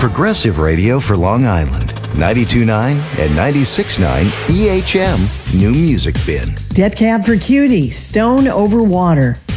Progressive radio for Long Island. 92.9 and 96.9 EHM New Music Bin. Dead Cab for Cutie, Stone Over Water.